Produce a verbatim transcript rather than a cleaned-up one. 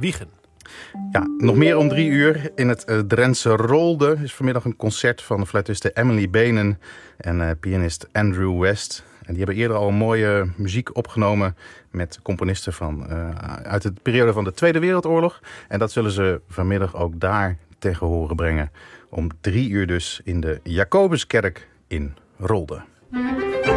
Wiegen. Ja, nog meer om drie uur. In het uh, Drentse Rolde is vanmiddag een concert van fluitiste Emily Benen en uh, pianist Andrew West. En die hebben eerder al mooie muziek opgenomen met componisten van, uh, uit de periode van de Tweede Wereldoorlog. En dat zullen ze vanmiddag ook daar tegen horen brengen. Om drie uur dus in de Jacobuskerk in Rolde.